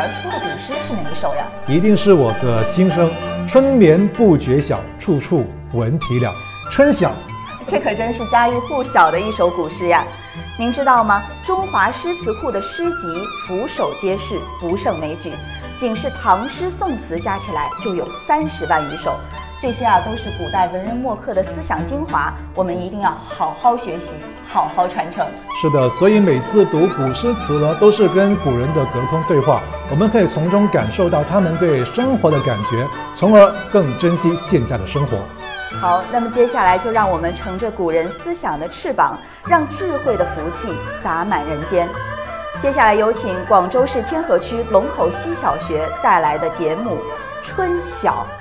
出的古诗是哪一首呀？ 一定是我的心声。春眠不觉晓，处处闻啼鸟。春晓， 这可真是家喻户晓的一首古诗呀。您知道吗？中华诗词库的诗集俯首皆是，不胜枚举，仅是唐诗宋词加起来就有30万余首。这些都是古代文人墨客的思想精华，我们一定要好好学习，好好传承。 是的，所以每次读古诗词呢，都是跟古人的隔空对话，我们可以从中感受到他们对生活的感觉，从而更珍惜现在的生活。 好，那么接下来就让我们乘着古人思想的翅膀，让智慧的福气洒满人间。接下来有请广州市天河区龙口西小学带来的节目《春晓》。